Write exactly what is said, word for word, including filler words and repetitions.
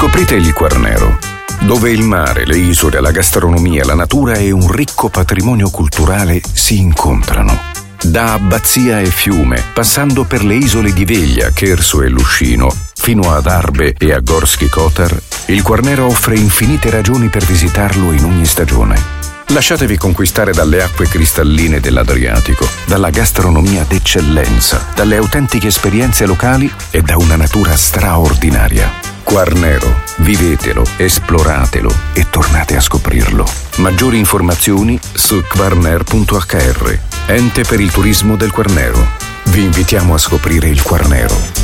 Scoprite il Quarnero, dove il mare, le isole, la gastronomia, la natura e un ricco patrimonio culturale si incontrano. Da abbazia e fiume, passando per le isole di Veglia, Cherso e Luscino, fino ad Arbe e a Gorski Kotar, il Quarnero offre infinite ragioni per visitarlo in ogni stagione. Lasciatevi conquistare dalle acque cristalline dell'Adriatico, dalla gastronomia d'eccellenza, dalle autentiche esperienze locali e da una natura straordinaria. Quarnero, vivetelo, esploratelo e tornate a scoprirlo. Maggiori informazioni su quarner punto h r, ente per il turismo del Quarnero. Vi invitiamo a scoprire il Quarnero.